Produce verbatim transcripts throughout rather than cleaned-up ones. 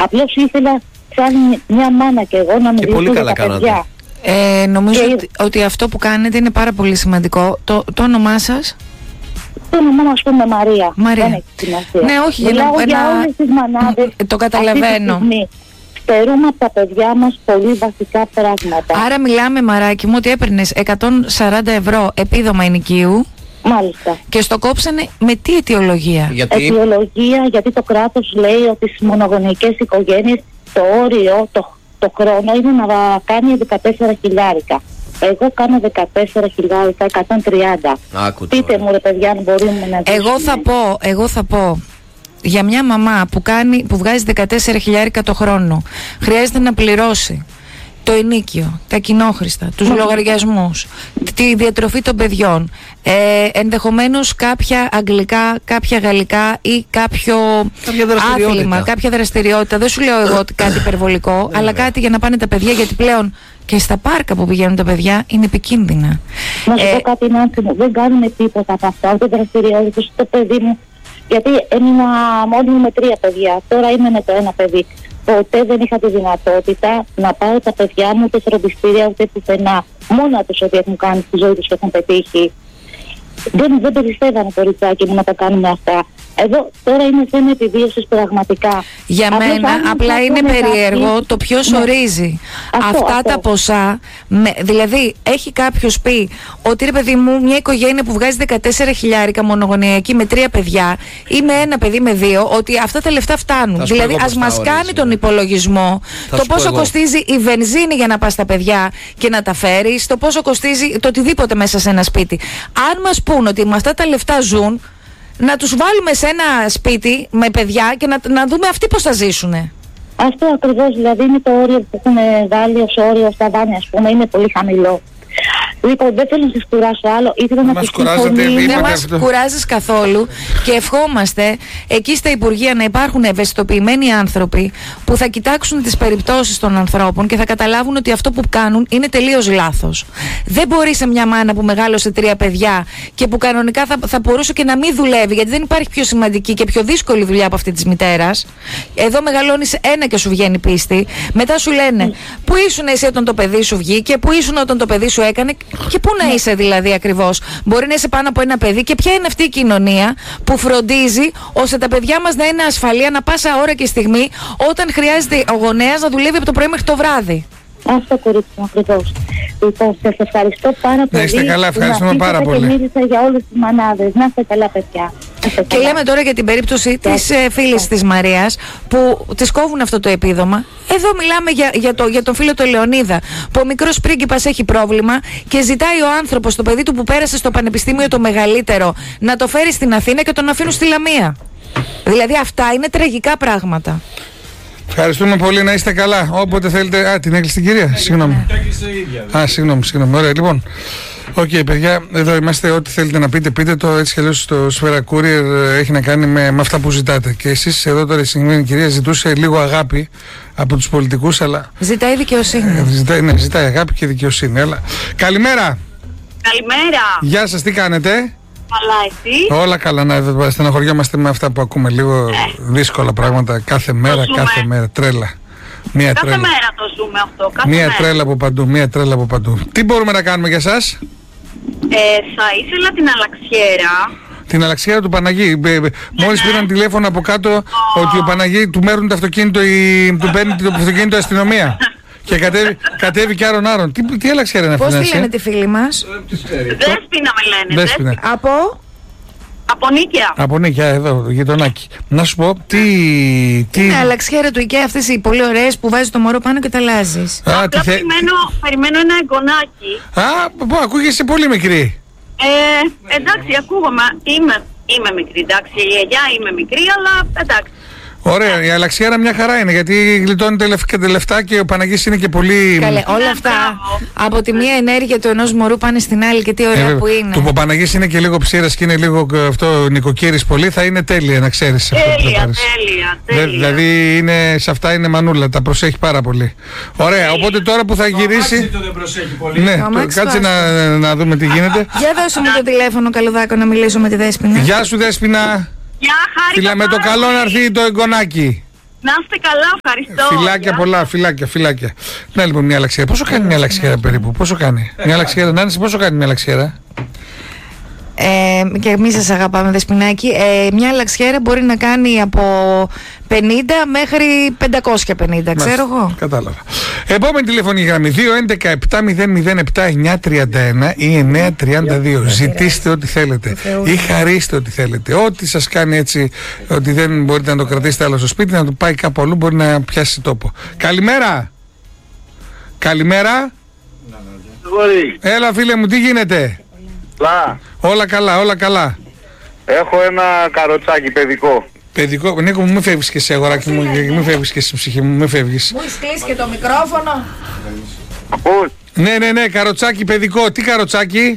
Απλώς ήθελα σαν μια μάνα και εγώ να μιλήσω για τα κάνατε. παιδιά. Ε, νομίζω Και... ότι, ότι αυτό που κάνετε είναι πάρα πολύ σημαντικό. Το, το όνομά σας? Το όνομά μας πούμε Μαρία. Μαρία. Δεν έχει σημασία. Ναι, όχι, Μιλάω για, για ένα... όλες τις μανάδες. Το καταλαβαίνω. Στερούμε από τα παιδιά μας πολύ βασικά πράγματα. Άρα μιλάμε, Μαράκι μου, ότι έπαιρνες εκατόν σαράντα ευρώ επίδομα ενοικίου. Μάλιστα. Και στο κόψανε με τι αιτιολογία? Γιατί... Αιτιολογία, γιατί το κράτος λέει ότι στις μονογονεϊκές οικογένειες το όριο, το, το χρόνο είναι να κάνει δεκατέσσερα χιλιάρικα. Εγώ κάνω δεκατέσσερα χιλιάρικα, εκατόν τριάντα. Άκου Πείτε μου ρε παιδιά αν μπορούμε να δείξουμε. Εγώ θα πω, εγώ θα πω, για μια μαμά που, κάνει, που βγάζει δεκατέσσερα χιλιάρικα το χρόνο, χρειάζεται να πληρώσει το ενίκιο, τα κοινόχρηστα, τους mm. λογαριασμούς, τη διατροφή των παιδιών, ε, ενδεχομένως κάποια αγγλικά, κάποια γαλλικά ή κάποιο κάποια άθλημα, κάποια δραστηριότητα. Δεν σου λέω εγώ ότι κάτι υπερβολικό, αλλά κάτι για να πάνε τα παιδιά, γιατί πλέον και στα πάρκα που πηγαίνουν τα παιδιά είναι επικίνδυνα. Να σου ε, πω κάτι, Νάνση μου, δεν κάνουμε τίποτα από αυτά, ούτε δραστηριότητες, ούτε παιδί μου, γιατί έμεινα μόνη μου με τρία παιδιά, τώρα είμαι με το ένα παιδί. Ποτέ δεν είχα τη δυνατότητα να πάω τα παιδιά μου ούτε φροντιστήρια ούτε πουθενά. Μόνα τους ότι έχουν κάνει στη ζωή τους και έχουν πετύχει. Δεν, δεν περιστεύανε το ριτσάκι μου να τα κάνουμε αυτά. Εδώ τώρα είναι θέμα επιβίωσης πραγματικά. Για Απλώς, μένα απλά είναι περίεργο κάτι, το ποιος ναι. ορίζει αυτό, αυτά αυτό. τα ποσά. Με, δηλαδή έχει κάποιος πει ότι ρε παιδί μου, μια οικογένεια που βγάζει δεκατέσσερα χιλιάρικα μονογονεϊκή με τρία παιδιά ή με ένα παιδί με δύο, ότι αυτά τα λεφτά φτάνουν. Δηλαδή ας μας ορίζει, κάνει τον υπολογισμό θα το πόσο κοστίζει η βενζίνη για να πας στα παιδιά και να τα φέρεις, το πόσο κοστίζει το οτιδήποτε μέσα σε ένα σπίτι. Αν μας πούν ότι με αυτά τα λεφτά ζουν, να τους βάλουμε σε ένα σπίτι με παιδιά και να, να δούμε αυτοί πώς θα ζήσουνε. Αυτό ακριβώς, δηλαδή είναι το όριο που έχουν βάλει ως όριο στα δάνεια, ας πούμε, είναι πολύ χαμηλό. Λοιπόν, δεν θέλω να σας κουράσω άλλο. Ήθελα να μας κουράζετε. Δεν μας κουράζεις καθόλου και ευχόμαστε εκεί στα Υπουργεία να υπάρχουν ευαισθητοποιημένοι άνθρωποι που θα κοιτάξουν τις περιπτώσεις των ανθρώπων και θα καταλάβουν ότι αυτό που κάνουν είναι τελείως λάθος. Δεν μπορεί σε μια μάνα που μεγάλωσε τρία παιδιά και που κανονικά θα, θα μπορούσε και να μην δουλεύει, γιατί δεν υπάρχει πιο σημαντική και πιο δύσκολη δουλειά από αυτή της μητέρας. Εδώ μεγαλώνεις ένα και σου βγαίνει πίστη. Μετά σου λένε πού ήσουν εσύ όταν το παιδί σου βγήκε, πού ήσουν όταν το παιδί σου έκανε. Και πού να είσαι δηλαδή ακριβώς? Μπορεί να είσαι πάνω από ένα παιδί και ποια είναι αυτή η κοινωνία που φροντίζει ώστε τα παιδιά μας να είναι ασφαλή ανα πάσα ώρα και στιγμή όταν χρειάζεται ο γονέας να δουλεύει από το πρωί μέχρι το βράδυ. Αυτό κορίτσι μου ακριβώς. Λοιπόν, σας ευχαριστώ πάρα πολύ. Να είστε καλά, ευχαριστούμε πάρα πολύ. Και μίλησα για όλες τις μανάδες. Να είστε καλά, παιδιά. Και λέμε τώρα για την περίπτωση της ε, φίλης της Μαρίας που της κόβουν αυτό το επίδομα. Εδώ μιλάμε για, για, το, για τον φίλο του Λεωνίδα, που ο μικρός πρίγκιπας έχει πρόβλημα και ζητάει ο άνθρωπος, το παιδί του που πέρασε στο πανεπιστήμιο το μεγαλύτερο, να το φέρει στην Αθήνα και τον αφήνουν στη Λαμία. Δηλαδή αυτά είναι τραγικά πράγματα. Ευχαριστούμε πολύ, να είστε καλά. Όποτε θέλετε. Α, την έκλεισε την κυρία. Συγγνώμη. Α, συγγνώμη, συγγνώμη. Ωραία, λοιπόν. Οκ, okay, παιδιά, εδώ είμαστε. Ό,τι θέλετε να πείτε, πείτε το. Έτσι κι αλλιώς το Σφαίρα Courier έχει να κάνει με, με αυτά που ζητάτε. Και εσείς εδώ τώρα η συγκεκριμένη κυρία ζητούσε λίγο αγάπη από τους πολιτικούς, αλλά. Ζητάει δικαιοσύνη. Ε, ζητάει, ναι, ζητάει αγάπη και δικαιοσύνη. Αλλά... Καλημέρα! Καλημέρα! Γεια σας, τι κάνετε? Καλά, εσύ? Όλα καλά, να στεναχωριόμαστε με αυτά που ακούμε. Λίγο ε. δύσκολα πράγματα κάθε μέρα, κάθε μέρα. Τρέλα. Μία κάθε τρέλα. μέρα το ζούμε αυτό. Κάθε μία μέρα. τρέλα από παντού, μία τρέλα από παντού. Τι μπορούμε να κάνουμε για εσάς? Ε, θα ήθελα την αλλαξιέρα. Την αλλαξιέρα του Παναγί. Ναι, μόλις ναι. πήραν τηλέφωνο από κάτω oh. ότι ο Παναγί του μέρουν το αυτοκίνητο, η, του παίρνει το αυτοκίνητο αστυνομία. Και κατέβει, κατέβει κι άρον άρον. Τι, τι αλλαξιέρα είναι αυτή? Πώς τη λένε τη φίλη μας? Δέσποινα με λένε. Δέσποινα. Από? Από Νίκαια. Από Νίκαια, εδώ, γειτονάκι. Να σου πω, τι... τι... Είναι αλλαξιέρα του IKEA αυτές οι πολύ ωραίες που βάζεις το μωρό πάνω και τα αλλάζεις. Α, Απλά θε... περιμένω, περιμένω ένα εγγονάκι. Α, πω, ακούγεσαι πολύ μικρή. Ε, εντάξει, ακούγομαι. Είμαι, είμαι μικρή, εντάξει. Η Ελιά είμαι μικρή, αλλά εντάξει. Ωραία, η αλλαξιέρα μια χαρά είναι, γιατί γλιτώνει τα λεφτά και ο Παναγής είναι και πολύ... Καλέ, όλα αυτά από τη μία ενέργεια του ενός μωρού πάνε στην άλλη και τι ωραία ε, που είναι. Του ο Παναγής είναι και λίγο ψήρας και είναι λίγο αυτό νοικοκύρης πολύ, θα είναι τέλεια να ξέρεις. Τέλεια, τέλεια, τέλεια. Δηλαδή είναι, σε αυτά είναι μανούλα, τα προσέχει πάρα πολύ. Ωραία, τέλεια. Οπότε τώρα που θα το γυρίσει... Το δεν προσέχει πολύ. Ναι, το, κάτσε να, να δούμε τι γίνεται. Για δώσε μου το τηλέφωνο, Καλουδάκο, να μιλήσω με τη Δέσποινα. Γεια σου, Δέσποινα. Γεια, χάρηκα. Φίλα, με το καλό να έρθει το εγγονάκι. Να είστε καλά, ευχαριστώ. Φιλάκια πολλά, φιλάκια, φιλάκια. Να λοιπόν μια λαξιέρα. Πόσο κάνει μια λαξιέρα περίπου, πόσο κάνει? Μια λαξιέρα, Νάνση, πόσο κάνει μια λαξιέρα? Ε, και εμείς σας αγαπάμε, Δεσποινάκη. Ε, μια λαξιέρα μπορεί να κάνει από πενήντα μέχρι πεντακόσια πενήντα, ξέρω εγώ. Κατάλαβα. Επόμενη τηλεφωνική γραμμή δύο έντεκα επτά μηδέν μηδέν επτά εννιά τριάντα ένα ή εννιά τριάντα δύο. Ζητήστε ό,τι θέλετε ή χαρίστε ό,τι θέλετε. Ό,τι σας κάνει έτσι ότι δεν μπορείτε να το κρατήσετε άλλο στο σπίτι, να το πάει κάπου αλλού, μπορεί να πιάσει τόπο. Καλημέρα. Καλημέρα. Έλα φίλε μου, τι γίνεται? Λα. Όλα καλά, όλα καλά. Έχω ένα καροτσάκι παιδικό. Παιδικό, Νίκο μου, μην φεύγεις και εσύ αγοράκι μου, μην φεύγεις και εσύ ψυχή μου, μην φεύγεις. Μου έχεις κλείσει και το μικρόφωνο. Ακούς? Ναι, ναι, ναι, καροτσάκι παιδικό. Τι καροτσάκι?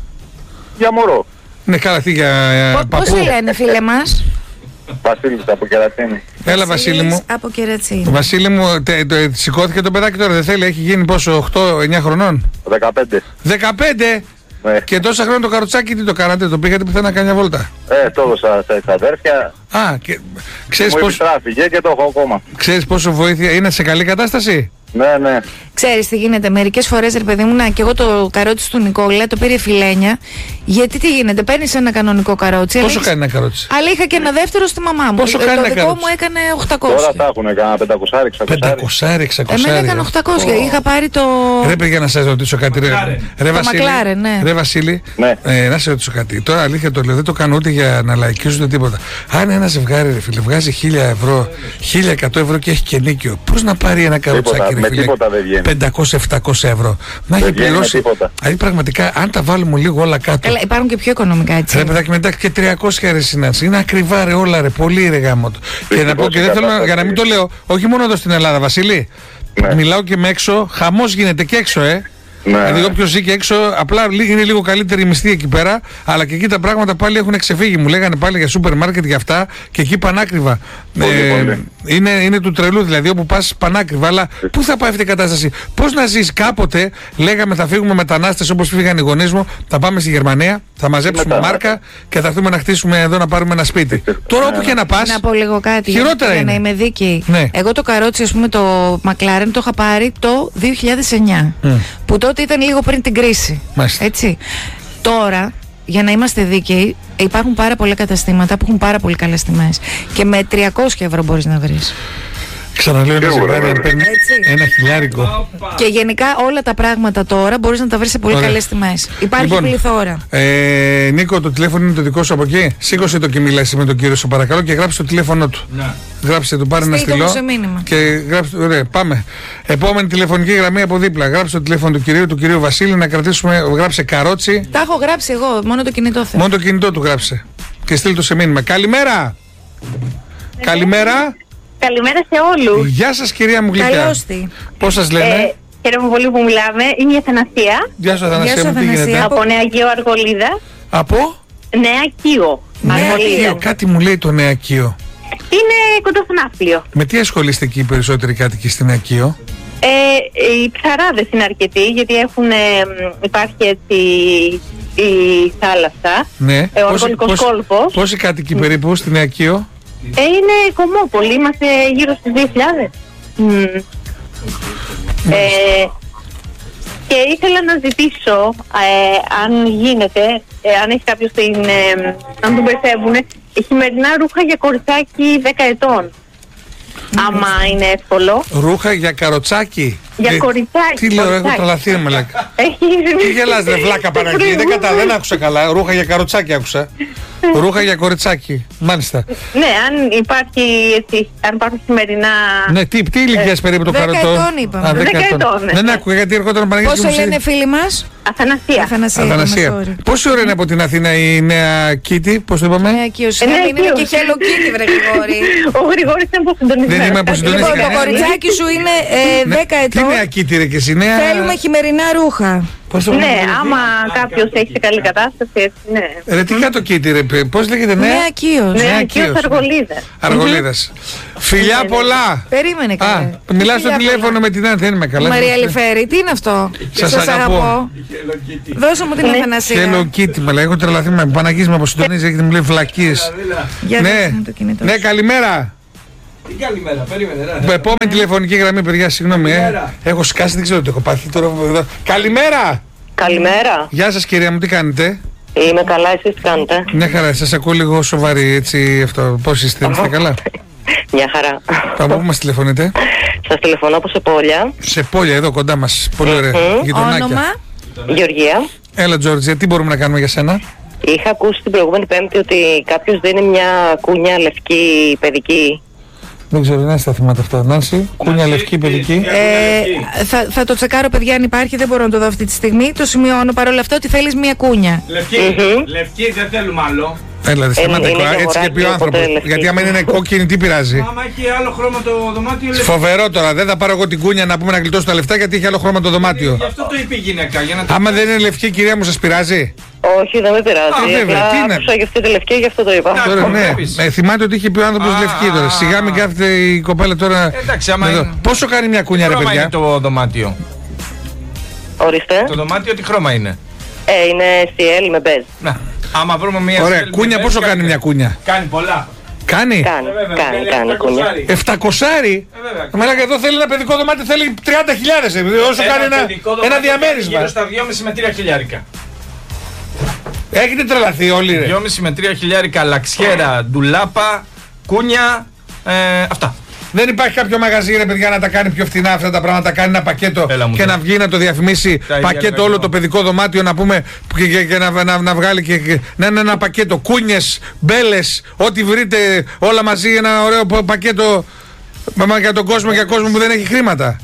Για μωρό. Ναι, καλά, τι για Πώς παππού. σε λένε, φίλε μας? Βασίλης από Κερατσίνη. Έλα, Βασίλη μου. Από Κερατσίνη. Βασίλη μου, τε, τε, σηκώθηκε το παιδάκι τώρα, δεν θέλει, έχει γίνει πόσο, οκτώ εννιά χρονών? δεκαπέντε. δεκαπέντε! Ναι. Και τόσα χρόνια το καροτσάκι τι το κάνατε, το πήγατε πουθενά να κάνει μια βόλτα? Ε, το έδωσα στα αδέρφια. Α, και ξέρεις, Μου πώς, επιστράφηκε και το έχω ακόμα. ξέρεις πόσο βοήθεια, είναι σε καλή κατάσταση? Ναι, ναι. Ξέρεις τι γίνεται, μερικές φορές ρε παιδί μου, να και εγώ το καρότσι του Νικόλα το πήρε φιλένια. Γιατί τι γίνεται, παίρνεις ένα κανονικό καρότσι. Πόσο αλλά κάνει ένα καρότσι? Αλλά είχα και ένα δεύτερο στη μαμά μου. Πόσο Ε, κάνει το ένα δικό καρότσι? μου έκανε Τώρα οκτακόσια. θα έχουν κανένα πεντακόσια εξακόσια. πεντακόσια, εξακόσια. Εμένα έκανε οκτακόσια. Είχα πάρει το. Ρε παιδιά, να σας ρωτήσω κάτι, ρε, ρε Βασίλη, McLaren, ναι. ρε Βασίλη, Ναι. ε, να σε ρωτήσω κάτι. Τώρα αλήθεια το λέω, δεν το κάνω ούτε για να λαϊκίζω ούτε τίποτα. Αν ένα ζευγάρι, ρε φίλε, βγάζει χίλια ευρώ, χίλια εκατό ευρώ και έχει και νίκιο, πώς να πάρει ένα καροτσάκι, ρε με φίλε, τίποτα δεν βγαίνει. πεντακόσια επτακόσια ευρώ? Να έχει Δεν βγαίνει με πληρώσει. τίποτα. Δηλαδή πραγματικά, αν τα βάλουμε λίγο όλα κάτω. Καλά, υπάρχουν και πιο οικονομικά έτσι. Ρε παιδάκι, μετά και τριακόσια ρε συνάντηση. Είναι ακριβά ρε όλα ρε, πολύ ρε γάμο του. Και να πω και δεν θέλω να, για να μην το λέω, όχι μόνο εδώ στην Ελλάδα, Βασίλη. Ναι. Μιλάω και με έξω, χαμός γίνεται και έξω, ε. Ναι. Δηλαδή, όποιο ζει και έξω, απλά είναι λίγο καλύτερη η μισθή εκεί πέρα, αλλά και εκεί τα πράγματα πάλι έχουν ξεφύγει. Μου λέγανε πάλι για σούπερ μάρκετ για αυτά και εκεί πανάκριβα. Πολύ, πολύ. Είναι, είναι του τρελού, δηλαδή όπου πας πανάκριβα. Αλλά πού θα πάει αυτή η κατάσταση? Πώς να ζεις? Κάποτε λέγαμε θα φύγουμε μετανάστες όπως φύγαν οι γονείς μου, θα πάμε στη Γερμανία, θα μαζέψουμε Μετά. μάρκα και θα έρθουμε να χτίσουμε εδώ να πάρουμε ένα σπίτι. Τώρα όπου και να πας. Να πω λίγο κάτι. Χειρότερα για είναι. να είμαι δίκαιη. Ναι. Εγώ το καρότσι, ας πούμε, το McLaren το είχα πάρει το δύο χιλιάδες εννιά. Mm. Που τότε ήταν λίγο πριν την κρίση. Μάλιστα. Έτσι. Τώρα, για να είμαστε δίκαιοι, υπάρχουν πάρα πολλά καταστήματα που έχουν πάρα πολύ καλές τιμές. Και με τριακόσια ευρώ μπορείς να βρεις. Ξαναλέω ένα Σίγουρα, ζευγάρι, αν βέβαια. παίρνει Έτσι. ένα χιλιάρικο. Και γενικά όλα τα πράγματα τώρα μπορείς να τα βρεις σε πολύ Ωραία. καλές τιμές. Υπάρχει Λοιπόν, πληθώρα. Ε, Νίκο, το τηλέφωνο είναι το δικό σου από εκεί. Σήκωσε το και μιλάς με τον κύριο σου παρακαλώ και γράψε το τηλέφωνο του. Ναι. Γράψε του, πάρε ένα Στείλτε στυλό. μου σε μήνυμα. Και γράψε. Ωραία, πάμε. Επόμενη τηλεφωνική γραμμή από δίπλα. Γράψε το τηλέφωνο του κυρίου, του κυρίου Βασίλη να κρατήσουμε. Γράψε καρότσι. Τα έχω γράψει εγώ, μόνο το κινητό θέλω. Μόνο το κινητό του γράψε. Και στείλ το σε μήνυμα. Καλημέρα! Καλημέρα! Καλημέρα σε όλους. Γεια σας κυρία μου γλυκιά. Καλώς τη. Πώς σας λένε? Ε, χαίρομαι πολύ που μιλάμε. Είμαι η Αθανασία Γεια σου Γεια Αθανασία σου, μου, τι Αθανασία. γίνεται? από Νέα Κείο Αργολίδα. Από? Νέα Κείο Νεακείο. Αργολίδα. Κάτι μου λέει το Νεακείο. Είναι κοντά στο Ναύπλιο. Με τι ασχολείστε εκεί οι περισσότεροι κάτοικοι στην Νεακείο? Ε, οι ψαράδες είναι αρκετοί γιατί έχουν, ε, υπάρχει έτσι η θάλασσα. Ναι. Ε, ο Αργολικός κόλπος. Πόσοι κάτοικοι περίπου στην Νεακείο? Ε, είναι κομμόπολη, είμαστε γύρω στους δύο χιλιάδες. Μμ. Ε, και ήθελα να ζητήσω, ε, αν γίνεται, ε, αν έχει κάποιος την, ε, αν τον περισσεύουνε, χειμερινά ρούχα για κοριτσάκι δέκα ετών. Άμα είναι εύκολο. Ρούχα για καροτσάκι. Για Ε, κοριτσάκι, Τι λέω, έχω κοριτσάκι. τρελαθεί με λέκα. Έχει... Τι γελάς ρε βλάκα Παναγία, δεν κατά, δεν άκουσα καλά. Ρούχα για καροτσάκι άκουσα. Ρούχα για κοριτσάκι, μάλιστα. Ναι, αν υπάρχει έτσι, αν υπάρχουν χειμερινά... Ναι, τι, τι ηλικίας περίπου το δέκα καροτό? ετών είπαμε. Α, δέκα Δέκα ετών. ετών, ναι. Δεν άκουγα γιατί έρχονταν Παναγία. Πώς σε λένε φίλοι μας? Αθανασία. Αθανασία. Αθανασία. με sorry. Πόση ώρα είναι από την Αθήνα η νέα Κίτη, πώς το είπαμε? Νέα Κείος. Ε, Νέα Είναι και Κείος. Hello Kitty, βρε Γρηγόρη. Ο Γρηγόρης είναι αποσυντονισμένος. Δεν είμαι αποσυντονισμένη. Λοιπόν, το κανένα. κοριτσάκι σου είναι ε, Ναι. δέκα Τι ετών. νέα Κίτη ρε και εσύ, νέα... Θέλουμε χειμερινά ρούχα. Πώς το Ναι, είπαμε? άμα κάποιος έχει σε καλή κατάσταση, έτσι, ναι. Ρε τι κάτω Κίτη ρε, πώς λέγεται νέα? Νέα Κείος. Ναι. Ναι, Νέα Κείος Κείος. Αργολίδας. Αργολίδας. Φιλιά πολλά! Περίμενε Α, καλά. μιλάς στο Φιλιά τηλέφωνο πολλά. με την Άννα, δεν είμαι καλά. Μαρία Λιφέρη, τι είναι αυτό? Σας αγαπώ. Δώσε μου την Ναι. Αθανασία. Hello Kitty, μα λέει, έχω τρελαθεί με Παναγής με αποσυντονίζει, έχετε μου λέει βλακίες. Για Ναι, δώσε μου το κινητό ναι, σου. καλημέρα. Τι καλημέρα, περίμενε. Ρε. Επόμενη τηλεφωνική γραμμή, παιδιά, συγγνώμη. Ε. Έχω σκάσει, δεν ξέρω τι έχω πάθει τώρα. Καλημέρα! Καλημέρα. Γεια σας, κυρία μου, τι κάνετε? Είμαι καλά, εσείς τι κάνετε? Μια χαρά, σας ακούω λίγο σοβαρή, έτσι αυτό. Πώς είστε, είστε καλά? Μια χαρά. Από πού μας τηλεφωνείτε? Σας τηλεφωνώ από Σεπόλια. Σεπόλια, εδώ κοντά μας. Πολύ ωραία. Mm-hmm. Γειτονάκια. Όνομα? Γεωργία. Έλα, Τζόρτζια, τι μπορούμε να κάνουμε για σένα? Είχα ακούσει την προηγούμενη Πέμπτη ότι κάποιος δίνει μια κούνια λευκή παιδική. Δεν ξέρω, δεν στα θυμάται αυτά. Νάνση, κούνια λευκή παιδική. Ε, θα, θα το τσεκάρω, παιδιά, αν υπάρχει. Δεν μπορώ να το δω αυτή τη στιγμή. Το σημειώνω παρόλα αυτά ότι θέλεις μία κούνια. Λευκή, Mm-hmm. λευκή, δεν θέλουμε άλλο. Έλα, δεν σταματάει. Έτσι και πει ο άνθρωπος. Γιατί άμα είναι κόκκινη, τι πειράζει? Άμα έχει άλλο χρώμα το δωμάτιο. Φοβερό τώρα. Δεν θα πάρω εγώ την κούνια να πούμε να γλιτώσω τα λεφτά γιατί έχει άλλο χρώμα το δωμάτιο. Γι' αυτό το είπε η γυναίκα. Για να το... Άμα δεν είναι λευκή, κυρία μου, σας πειράζει? Όχι, δεν με πειράζει. Α, βέβαια, τι είναι? Άκουσα για αυτή τη λευκή, γι' αυτό το είπα. Να, Τώρα, ναι. βλέπεις. Ε, θυμάται ότι είχε πει ο άνθρωπος Α, λευκή τώρα. Σιγά μην κάθεται η κοπέλα τώρα. Εντάξει, άμα εδώ. είναι... Πόσο κάνει μια κούνια, ρε χρώμα παιδιά? είναι το δωμάτιο. Ορίστε. Το δωμάτιο τι χρώμα είναι? Ε, είναι σι ελ με μπέζ. Να, άμα βρούμε μια Ωραία, σέλ κούνια με πόσο μπέζ, κάνει μια κούνια? Κάνει πολλά. Κάνει? Κάνει, Ε, βέβαια, κάνει, θέλει κάνει κούνια. επτακόσια. Εφτακοσάρι. Ε, βέβαια. Μαλάκα, εδώ θέλει ένα παιδικό δωμάτιο, θέλει τριάντα χιλιάδες. Όσο κάνει ένα, παιδικό δωμάτιο ένα κάνει διαμέρισμα. Γύρω στα δυόμισι με τρία χιλιάρικα. Έχετε τρελαθεί όλοι, ρε. δυόμισι με τρία χιλιάρικα λαξιέρα, ντουλάπα, κούνια, ε, αυτά. Δεν υπάρχει κάποιο μαγαζί, ρε παιδιά, να τα κάνει πιο φθηνά αυτά τα πράγματα, να κάνει ένα πακέτο Έλα μου και τώρα. να βγει να το διαφημίσει Τα ίδια πακέτο ακριβώς. όλο το παιδικό δωμάτιο να πούμε και, και, και να, να, να βγάλει και, και να είναι ένα πακέτο κούνιες, μπέλες, ό,τι βρείτε όλα μαζί, ένα ωραίο πα- πακέτο μα, για τον κόσμο, για κόσμο που δεν έχει χρήματα.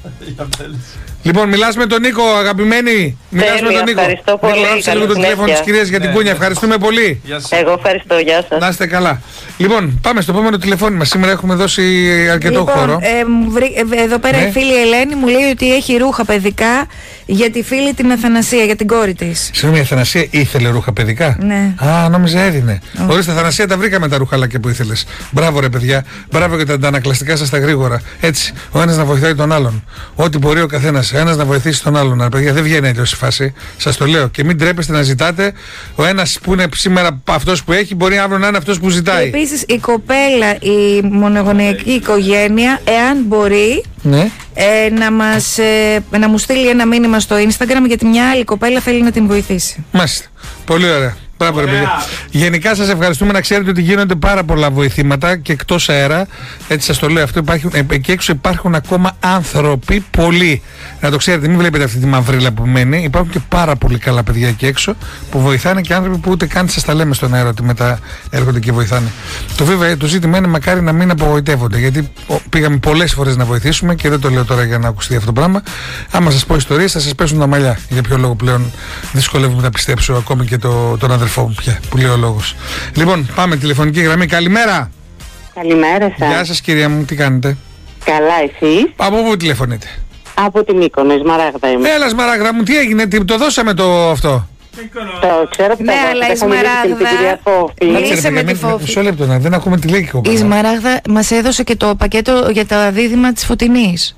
Λοιπόν, μιλάς με τον Νίκο, αγαπημένη. Μιλάς με Τέλεια, τον Νίκο. ευχαριστώ πολύ, Νίκο, άφησε καλή λίγο το τηλέφωνο της συνέχεια. κυρίας για την Ναι, κούνια. ναι. Ευχαριστούμε πολύ. Γεια σας. Εγώ ευχαριστώ, γεια σας. Να είστε καλά. Λοιπόν, πάμε στο επόμενο τηλεφώνημα. Σήμερα έχουμε δώσει αρκετό Λοιπόν, χώρο. ε, μου βρή- ε, εδώ πέρα Ναι. η φίλη Ελένη μου λέει ότι έχει ρούχα παιδικά για τη φίλη την Αθανασία, για την κόρη της. Συγγνώμη, η Αθανασία ήθελε ρούχα παιδικά. Ναι. Α, νόμιζα έδινε. Ορίστε, Αθανασία, τα βρήκαμε τα ρουχαλάκια που ήθελε. Μπράβο, ρε παιδιά. Μπράβο και τα αντανακλαστικά σα τα γρήγορα. Έτσι, ο ένα να βοηθάει τον άλλον. Ό,τι μπορεί ο καθένα. Ένα να βοηθήσει τον άλλον. Ρε παιδιά, δεν βγαίνει έτσι η φάση. Σα το λέω. Και μην τρέπεστε να ζητάτε. Ο ένα που είναι σήμερα αυτό που έχει, μπορεί αύριο να είναι αυτό που Και ζητάει. επίσης η κοπέλα, η μονογονεϊκή οικογένεια, εάν μπορεί, Ναι. ε, να, μας, ε, να μου στείλει ένα μήνυμα στο Instagram, γιατί μια άλλη κοπέλα θέλει να την βοηθήσει. Μάλιστα. Πολύ ωραία. Μπράβο, ρε Ωραία. παιδιά. Γενικά σας ευχαριστούμε, να ξέρετε ότι γίνονται πάρα πολλά βοηθήματα και εκτός αέρα. Έτσι σας το λέω αυτό. Υπάρχουν, ε, εκεί έξω υπάρχουν ακόμα άνθρωποι, πολλοί. Να το ξέρετε, μην βλέπετε αυτή τη μαυρίλα που μένει. Υπάρχουν και πάρα πολύ καλά παιδιά εκεί έξω που βοηθάνε και άνθρωποι που ούτε καν σας τα λέμε στον αέρα ότι μετά έρχονται και βοηθάνε. Το βέβαια το ζήτημα είναι μακάρι να μην απογοητεύονται. Γιατί ο, πήγαμε πολλές φορές να βοηθήσουμε και δεν το λέω τώρα για να ακουστεί αυτό το πράγμα. Άμα σας πω ιστορίες θα σας πέσουν τα μαλλιά. Για ποιο λόγο πλέον δυσκολεύομαι να πιστέψω ακόμη και το, τον αδελφό μου πια που λέει ο λόγος. Λοιπόν, πάμε τηλεφωνική γραμμή. Καλημέρα. Καλημέρα σας. Γεια σας κυρία μου, τι κάνετε? Καλά, εσείς? Από πού τηλεφωνείτε? Από την Μύκονο, Σμαράγδα είμαι. Έλα Σμαράγδα μου, τι έγινε, τι, το δώσαμε το αυτό. Το ξέρω ότι Ναι, τα αλλά η δώσατε, είχα μιλήσει και με την Σμαράγδα- κυρία Φόφη. Μίλησε Κάτσε, ρε, με παιδιά, τη μην- Φόφη. Μισό λεπτό, να δεν ακούμε τι λέει και Η κοπέλα. Σμαράγδα μας έδωσε και το πακέτο για τα δίδυμα της Φωτεινής.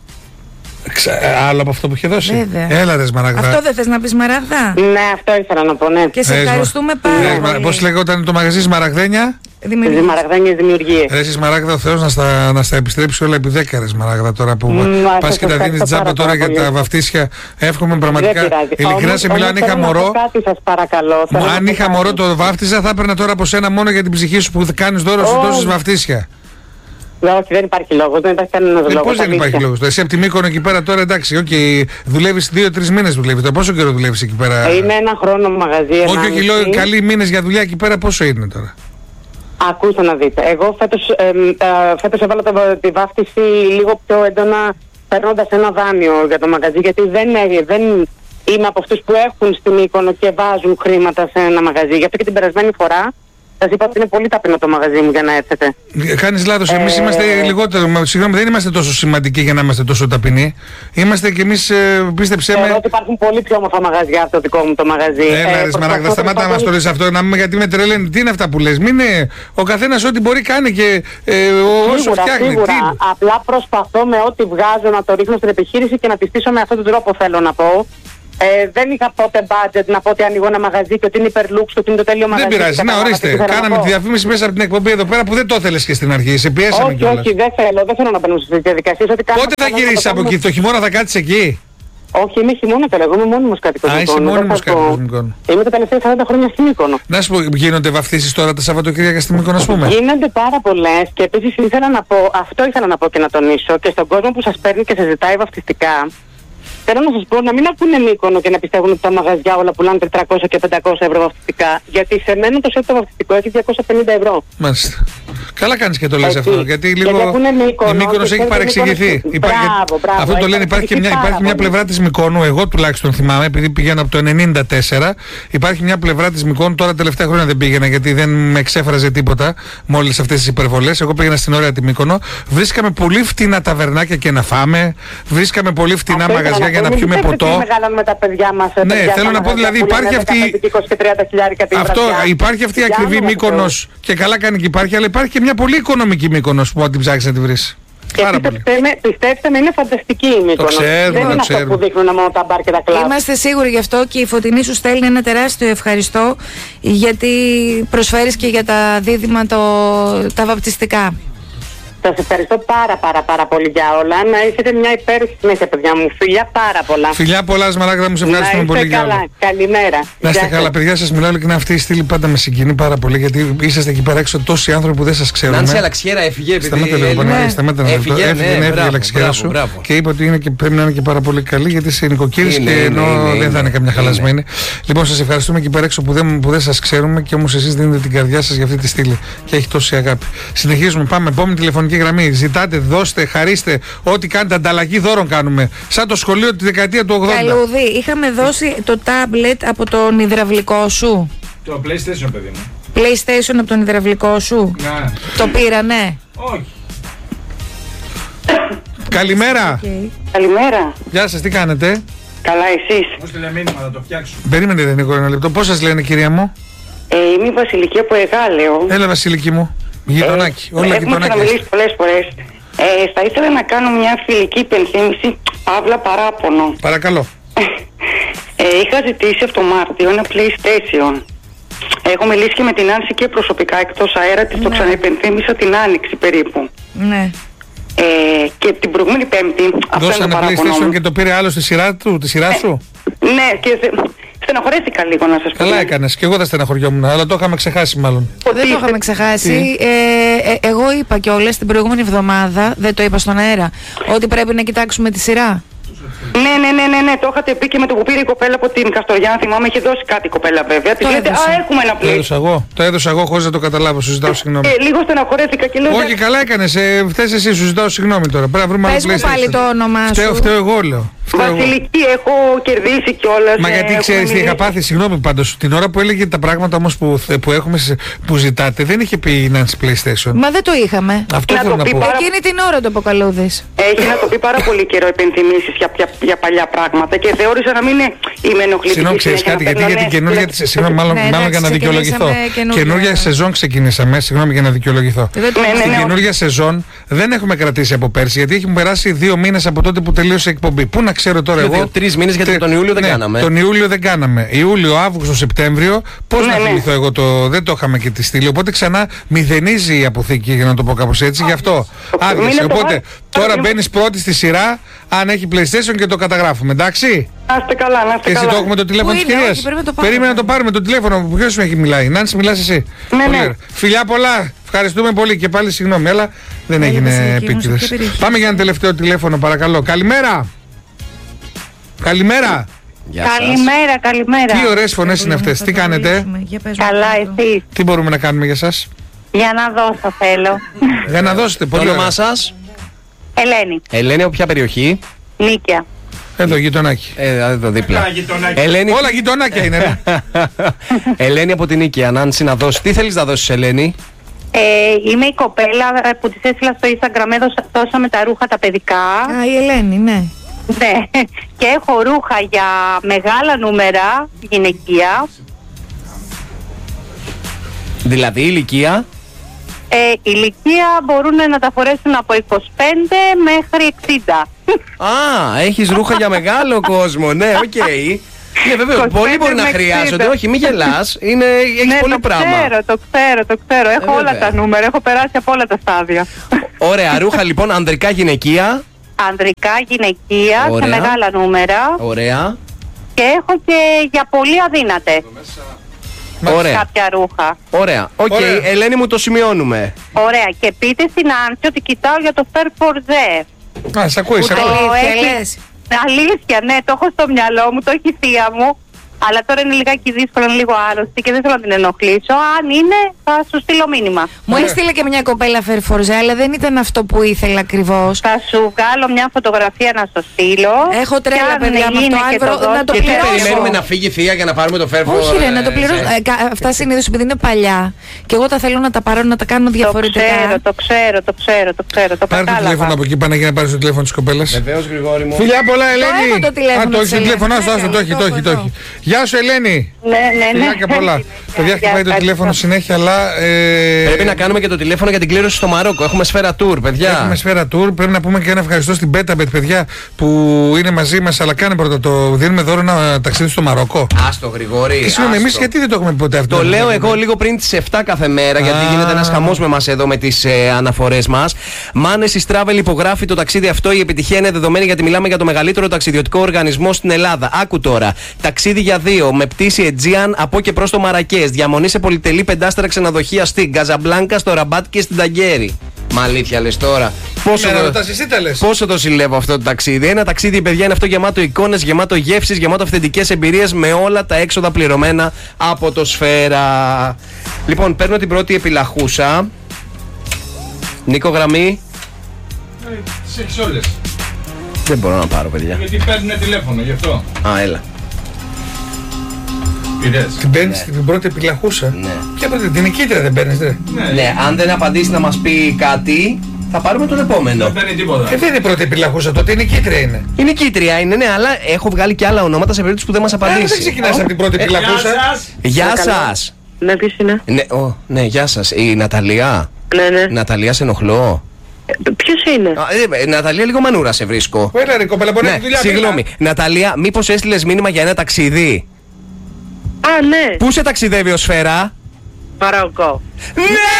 Ξα- Άλλο από αυτό που είχε δώσει. Βέβαια. Έλα ρε Σμαράγδα. Αυτό δεν θες να πεις, Σμαράγδα? Ναι, αυτό ήθελα να πω, ναι. Και σε Ε, ευχαριστούμε Σμα- πάρα Ε, Σμα- πολύ. Πώς λέγονταν το μαγαζί Σμαραγδένια? Δημιουργείς. Ζημαραγδάνιες δημιουργίες. Ρε εσύ Σμαράγδα, ο Θεός να στα, να στα επιστρέψει όλα επί δέκα ρε Σμαράγδα τώρα που Μ, πας σας και τα δίνεις ευχαριστώ τζάμπα πάρα, τώρα πάρα για τα πολύ. βαφτίσια. Εύχομαι Δεν πραγματικά. πειράζει. Ειλικρινά Όμως- σε μιλάω, αν όμως είχα θέλω να πω μωρό. Κάτι σας παρακαλώ. Θέλω να Αν πω είχα κάτι. μωρό το βάφτιζα, θα έπαιρνα τώρα από σένα μόνο για την ψυχή σου που κάνεις δώρο σε Όχι. τόσες βαφτίσια. Ναι, όχι, δεν υπάρχει λόγος, δεν υπάρχει κανένας Ε, λόγος. Πώς δεν αλήθεια. υπάρχει λόγος. Εσύ από τη Μύκονο εκεί πέρα τώρα εντάξει, okay, δουλεύεις δύο-τρεις μήνες δουλεύεις. Τώρα πόσο καιρό δουλεύεις εκεί πέρα? Είναι ένα χρόνο μαγαζί. Όχι, όχι, ενάμιση. λέω καλοί μήνες για δουλειά εκεί πέρα πόσο είναι τώρα? Ακούστε να δείτε. Εγώ φέτος, εμ, τα- φέτος έβαλα τα- τη βάφτιση λίγο πιο έντονα παίρνοντας ένα δάνειο για το μαγαζί, γιατί δεν, ε, δεν είμαι από αυτούς που έχουν στην Μύκονο και βάζουν χρήματα σε ένα μαγαζί. Γι' αυτό και την περασμένη φορά σας είπα ότι είναι πολύ ταπεινό το μαγαζί μου για να έρθετε. Κάνεις λάθος. Εμείς Ε, είμαστε λιγότερο. μα, Συγγνώμη, δεν είμαστε τόσο σημαντικοί για να είμαστε τόσο ταπεινοί. Είμαστε κι εμείς, ε, πίστεψέ Θεωρώ με. ότι υπάρχουν πολύ πιο όμορφα μαγαζιά από το δικό μου το μαγαζί. Έλα, Ε, ρε προσπαθώ Σμαράγδα, σταμάτα να τέλος μας το πάντων- λες αυτό. Να μην, γιατί με τρελαίνει. Τι είναι αυτά που λες? Μην είναι. Ο καθένας ό,τι μπορεί κάνει και ε, ο- όσο Σίγουρα, φτιάχνει. σίγουρα. Τι- Απλά προσπαθώ με ό,τι βγάζω να το ρίχνω στην επιχείρηση και να τη στήσω με αυτόν τον τρόπο, θέλω να πω. Ε, δεν είχα ποτέ budget να πω ότι ανοίγω ένα μαγαζί και ότι είναι υπερλούξ και ότι είναι το τέλειο μαγαζί. Δεν πειράζει, να ορίστε. Κάναμε τη διαφήμιση μέσα από την εκπομπή εδώ πέρα που δεν το ήθελες και στην αρχή. Σε πιέσαμε κιόλας. Όχι, όχι, δεν θέλω, δεν θέλω να μπαίνω στις διαδικασίες. Πότε θα γυρίσεις από εκεί, το χειμώνα θα κάτσεις εκεί? Όχι, είμαι χειμώνα τώρα, εγώ είμαι μόνιμος κάτοικος Α, είσαι μόνιμος κάτοικος Μυκόνο. Είμαι τα τελευταία σαράντα χρόνια στη Μύκονο. Να σου πω, γίνονται βαφτίσεις τώρα τα Σαββατοκύριακα στη Μύκονο, ας πούμε? Γίνονται πάρα πολλές και επίσης ήθελα να πω, αυτό ήθελα να πω και να τονίσω και στον κόσμο που σας παίρνει και σας ζητάει βαφτιστικά. Θέλω να σας πω να μην ακούνε Μύκονο και να πιστεύουν ότι τα μαγαζιά όλα πουλάνε τετρακόσια και πεντακόσια ευρώ βαφτιστικά. Γιατί σε μένα το σετ το βαφτιστικό έχει διακόσια πενήντα ευρώ. Μάλιστα. Καλά κάνεις και το λες Έτσι. αυτό. Γιατί λίγο Μύκονο, η Μύκονος έχει παρεξηγηθεί. Μπράβο, μπράβο, αυτό το λένε, υπάρχει και μια, υπάρχει μια πλευρά της Μυκόνου, εγώ τουλάχιστον θυμάμαι, επειδή πηγαίνω από το ενενήντα τέσσερα, υπάρχει μια πλευρά της Μυκόνου, τώρα τελευταία χρόνια δεν πήγαινα γιατί δεν με εξέφραζε τίποτα με όλες αυτές τις υπερβολές. Εγώ πήγαινα στην ωραία τη Μύκονο, βρίσκαμε πολύ φτηνά ταβερνάκια και να φάμε, βρίσκαμε πολύ φτηνά αυτό μαγαζιά για να πιούμε ποτό. Μεγαλώνουμε τα παιδιά μας. Ναι, θέλω να πω δηλαδή υπάρχει αυτή. Αυτό, υπάρχει αυτή η ακριβή Μύκονος και καλά κάνει και υπάρχει, αλλά υπάρχει και μια πολύ οικονομική Μύκονος που την ψάξεις να τη βρεις. Και πιστέψτε με, πιστέψτε με, είναι φανταστική η Μύκονος. Το ξέρουμε, δεν είναι το αυτό ξέρουμε. που δείχνουν μόνο τα μπαρ και τα κλαμπ. Είμαστε σίγουροι γι' αυτό και η Φωτεινή σου στέλνει ένα τεράστιο ευχαριστώ γιατί προσφέρεις και για τα δίδυμα το, τα βαπτιστικά. Σας ευχαριστώ πάρα πάρα πάρα πολύ για όλα. Να έχετε μια υπέροχη συνέχεια, παιδιά μου. Φιλιά πάρα πολλά. Φιλιά πολλά, Σμαράγδα μου, σε ευχαριστούμε να πολύ είστε για καλά. όλα. Καλημέρα. Να είστε Γεια καλά, σας. παιδιά, σας μιλάω και αυτή η στήλη πάντα με συγκινεί πάρα πολύ γιατί είσαστε εκεί πέρα έξω τόσοι άνθρωποι που δεν σας ξέρουν. Νάνση Αλαξιέρα έφυγε επειδή. Σταμάτα λίγο, Ναι. σταμάτα να Έφυγε, έφυγε, ναι, έφυγε η μπράβο, Αλαξιέρα μπράβο, σου μπράβο. και είπε ότι είναι και, πρέπει να είναι και πάρα πολύ καλή γιατί είσαι νοικοκύρης Είναι, και είναι, ενώ είναι, δεν είναι. θα είναι καμιά Είναι. χαλασμένη. Λοιπόν, σας ευχαριστούμε εκεί πέρα έξω που δεν, που δεν σας ξέρουμε και όμως εσείς δίνετε την καρδιά σας για αυτή τη στήλη και έχει τόση αγάπη. Συνεχίζουμε, πάμε, επόμενη τηλεφωνική γραμμή. Ζητάτε, δώστε, χαρίστε, ό,τι κάνετε, ανταλλαγή δώρων κάνουμε. Σαν το σχολείο τη δεκαετία του ογδόντα. Καλούδη, είχαμε δώσει το τάμπλετ από τον υδραυλικό σου. Το PlayStation, παιδί μου. PlayStation από τον υδραυλικό σου. Ναι. Το πήρανε. Όχι. Καλημέρα. Okay. Καλημέρα. Γεια σας, τι κάνετε? Καλά, εσείς. Μου στείλε μήνυμα να το φτιάξω. Περίμενε, δεν είναι ένα λεπτό. Πώς σας λένε, κυρία μου? Ε, είμαι η Βασιλική από Εγάλεο. Έλα, Βασιλική μου. Γειτονάκι. Όλα Έχουμε γειτονάκι. ξαναμιλήσει πολλές φορές. Ε, θα ήθελα να κάνω μια φιλική υπενθύμηση, παύλα παράπονο. Παρακαλώ. Ε, είχα ζητήσει από το Μάρτιο ένα PlayStation. Έχω μιλήσει και με την Άνση και προσωπικά εκτός αέρα της, το ξαναυπενθύμησα την Άνοιξη περίπου. Ναι. Ε, και την προηγούμενη Πέμπτη, αυτό είναι Δώσανε το παράπονο PlayStation μου. και το πήρε άλλο στη σειρά του, τη σειρά σου. Ναι, και θε- στεναχωρέθηκα λίγο να σας πω. Καλά έκανες, και εγώ δεν στεναχωριόμουν, αλλά το είχαμε ξεχάσει μάλλον. Ότι Δεν το είστε- είχαμε ξεχάσει. Ε, ε, εγώ είπα κιόλας την προηγούμενη εβδομάδα, δεν το είπα στον αέρα, ότι πρέπει να κοιτάξουμε τη σειρά. Ναι, ναι, ναι, ναι, ναι, το είχατε πει και με το που πήρε η κοπέλα από την Καστοριά, θυμάμαι, είχε δώσει κάτι η κοπέλα βέβαια. Τη Το λέτε, έδωσε. α, έχουμε ένα Το PlayStation. έδωσα εγώ. Το έδωσα εγώ χωρίς να το καταλάβω. Σου ζητάω συγγνώμη. Ε, λίγο στεναχωρέθηκα και λέω. Όχι, εντάξει, καλά έκανες. Ε, φταίς εσύ, σου ζητάω συγγνώμη τώρα. Πρέπει να βρούμε άλλο Πες μου PlayStation. πάλι το όνομά Φταίω, σου. φταίω εγώ, λέω. Φταίω εγώ. Βασιλική, έχω κερδίσει κιόλας. Μα ε, γιατί έχουμε ξέρεις τι είχα μιλήσει. πάθει, συγγνώμη πάντως. Την ώρα που έλεγε τα πράγματα όμως που, που, έχουμε, σε- που ζητάτε, δεν είχε πει η Nancy PlayStation. Μα δεν το είχαμε. Αυτό Να θέλω το να πει πω. πάρα- Εκείνη την ώρα το αποκαλούδης. Έχει να το πει πάρα πολύ καιρό υπενθυμίσεις για, για, για παλιά πράγματα και θεώρησα να μην είναι είμαι ενοχλητική. Συγγνώμη, ξέρει συνέχεια κάτι, να γιατί παίρνω, για την ναι, καινούργια ναι. της. Συγγνώμη, μάλλον, Ναι, μάλλον για να εντάξει, δικαιολογηθώ. ξεκινήσαμε καινούργια. Καινούργια σεζόν ξεκινήσαμε, συγγνώμη για να δικαιολογηθώ. Δεν το Ναι, ναι, Στην ναι. καινούργια σεζόν δεν έχουμε κρατήσει από πέρσι, γιατί έχουν περάσει δύο μήνες από τότε που τελείωσε η εκπομπή. Πού να ξέρω τώρα Δύο, εγώ. δύο, τρεις μήνες, γιατί Τε- τον Ιούλιο δεν ναι, κάναμε. Τον Ιούλιο δεν κάναμε. Ιούλιο, Αύγουστο, Σεπτέμβριο, πώς Ναι, να ναι. θυμηθώ εγώ το. Δεν το είχαμε και τη στήλη. Οπότε ξανά μηδενίζει η αποθήκη, για να το πω κάπως έτσι. Γι' αυτό άδειασε. Μην το Οπότε βάλω. τώρα Μην- μπαίνει πρώτη στη σειρά, αν έχει PlayStation και το καταγράφουμε. Εντάξει. Να είστε καλά, να είστε Και εσύ καλά. το έχουμε το τηλέφωνο Πού της είναι, κυρίας. όχι, πρέπει να το πάρουμε. Περίμενα να το πάρουμε το τηλέφωνο. Ποιος σου έχει μιλάει? Νάνση, μιλάς εσύ? Ναι, Πολύ ναι. ωραία. Φιλιά πολλά. Ευχαριστούμε πολύ και πάλι συγγνώμη, αλλά δεν Έλα, έγινε Βασιλική μου, σε επίτηδες. ποια περιοχή? Πάμε για ένα τελευταίο τηλέφωνο, παρακαλώ. Καλημέρα. Καλημέρα. Γεια σας. Καλημέρα, καλημέρα. Τι ωραίες φωνές είναι αυτές. Τι κάνετε? Για πες μου Καλά, αυτό. εσείς. Τι μπορούμε να κάνουμε για σας? Για να δώσω θέλω. Για να δώσετε. Το Πολύ ωραία. όνομά σας? Ελένη, Ελένη, από ποια περιοχή? Νίκαια. Εδώ γειτονάκι. Ε, εδώ δίπλα. Ελένη, Όλα γειτονάκια είναι. ρε. Ελένη από την Νίκαια, Νάνση, να δώσει. Τι θέλεις να δώσεις, Ελένη? Ε, είμαι η κοπέλα ε, που της έστειλα στο Instagram, έδωσα, δώσαμε τα ρούχα τα παιδικά. Α, η Ελένη, ναι. Ναι. Και έχω ρούχα για μεγάλα νούμερα γυναικεία. Δηλαδή, ηλικία. Ε, Ε, ηλικία μπορούν να τα φορέσουν από είκοσι πέντε μέχρι εξήντα. Α, έχεις ρούχα για μεγάλο κόσμο, ναι, οκ. Okay. Ναι, βέβαια, πολλοί μπορεί να χρειάζονται. Όχι, μην γελάς. Είναι, έχεις ναι, πολύ το πράγμα. Το ξέρω, το ξέρω, το ξέρω. Έχω ε, όλα τα νούμερα. Έχω περάσει από όλα τα στάδια. Ωραία, ρούχα λοιπόν, ανδρικά, γυναικεία. Ανδρικά, γυναικεία, Ωραία. σε μεγάλα νούμερα. Ωραία. Και έχω και για πολύ αδύνατες. Ωραία. Κάποια ρούχα. Ωραία. Οκ, okay. Ελένη μου, το σημειώνουμε. Ωραία. Και πείτε στην Άνση ότι κοιτάω για το Fair for the. Α, σ' ακούει, σ' ακούει. Έχει... Αλήθεια, ναι, το έχω στο μυαλό μου, το έχει η θεία μου. Αλλά τώρα είναι λιγάκι δύσκολο, είναι λίγο άρρωστη και δεν θέλω να την ενοχλήσω. Αν είναι, θα σου στείλω μήνυμα. Μου έστειλε και μια κοπέλα Φερφορζέ, αλλά δεν ήταν αυτό που ήθελα ακριβώς. Θα σου βγάλω μια φωτογραφία να στο στείλω. Έχω τρέλα, παιδιά, με αυτό. Αν βρω, να το και πληρώσω. τι περιμένουμε να φύγει η θεία για να πάρουμε το Fair for... Όχι, ρε, να το πληρώσω. Ε, αυτά συνήθως επειδή είναι παλιά και εγώ τα θέλω να τα πάρω να τα κάνω διαφορετικά. Το ξέρω, το ξέρω, το ξέρω, το ξέρω. Το πάρε το τηλέφωνο από εκεί, πάνε για να πάρει το τηλέφωνο τη κοπέλα. Βεβαίως, Γρηγόρη μου. Φιλιά πολλά, Ελένη. Το έχω το τηλέφωνο. Α, το έχει το τηλέφωνο, άστο, το έχει, το έχει, το έχει. Γεια σου, Ελένη. Ναι, ναι, ναι. Φιλιά πολλά. Παιδιά, χτυπάει το τηλέφωνο συνέχεια, αλλά. Πρέπει να κάνουμε και το τηλέφωνο για την κλήρωση στο Μαρόκο. Έχουμε σφαίρα tour, παιδιά. Έχουμε σφαίρα tour. Πρέπει να πούμε και ένα ευχαριστώ στην Betabet, παιδιά, που είναι μαζί μας. Αλλά κάνε πρώτα το. Δίνουμε δώρο ένα ταξίδι στο Μαρόκο. Άστο, Γρηγόρη. Και συγγνώμη, εμείς γιατί δεν το έχουμε ποτέ αυτό. Το λέω εγώ λίγο πριν τις εφτά κάθε μέρα, γιατί γίνεται ένας χαμός με εμάς εδώ με τις ε, αναφορές μας. Manesis Travel υπογράφει το ταξίδι αυτό. Η επιτυχία είναι δεδομένη γιατί μιλάμε για το μεγαλύτερο ταξιδιωτικό οργανισμό στην Ελλάδα. Άκου τώρα. Ταξίδι για δύο με πτήση Aegean από και προς το Μαρακές. Διαμονή σε πολυτελή πεντάστερα ξενοδοχεία στην Καζαμπλάνκα, στο Ραμπάτ και στην Ταγκέρι. Μα αλήθεια λες τώρα. Πόσο, ναι, το, εσύ πόσο το συλλεύω αυτό το ταξίδι. Ένα ταξίδι, παιδιά, είναι αυτό γεμάτο εικόνες, γεμάτο γεύσεις, γεμάτο αυθεντικές εμπειρίες με όλα τα έξοδα πληρωμένα από το Σφαίρα. Λοιπόν, παίρνω την πρώτη επιλαχούσα. Νίκο, γραμμή. Ε, τις έχεις όλες. Δεν μπορώ να πάρω, παιδιά. Γιατί παίρνουν τηλέφωνο, γι' αυτό. Α, έλα. Την παίρνεις την πρώτη επιλαχούσα. Ναι. Ποια πρώτη, την νικήτρια δεν παίρνεις, δε. Ναι, ναι, αν δεν απαντήσει να μας πει κάτι, θα πάρουμε τον επόμενο. Δεν παίρνει τίποτα. Ε, δεν είναι η πρώτη επιλαχούσα, τότε η νικήτρια είναι. Η νικήτρια είναι, ναι, αλλά έχω βγάλει και άλλα ονόματα σε περίπτωση που δεν μας απαντήσει. Ε, δεν ξεκινάς από την πρώτη επιλαχούσα. Γεια σας. Ναι, ποιος είναι? Ναι, ο, ναι, γεια σας. Η Ναταλία. Ναι, ναι. Ναταλία, σε ενοχλώ. Ποιος είναι? Α, ε, Ναταλία, λίγο μανούρα σε βρίσκω. Έλα ρε κοπέλα, μπορεί να Ναι, έχει δουλειά. συγγνώμη. Ναταλία, μήπως έστειλες μήνυμα για ένα ταξίδι? Α, ναι. Πού σε ταξιδεύει ο Σφαίρα? Μαρόκο. Ναι!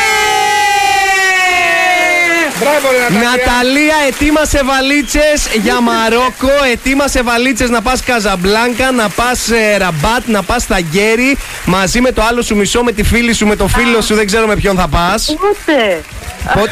Μπράβο, ρε, Ναταλία. Ναταλία, ετοίμασε βαλίτσες για Μαρόκο, ετοίμασε βαλίτσες να πας Καζαμπλάνκα, να πας ε, Ραμπάτ, να πας Ταγκέρι, μαζί με το άλλο σου μισό, με τη φίλη σου, με το φίλο σου, δεν ξέρω με ποιον θα πας. Πότε? Πότε?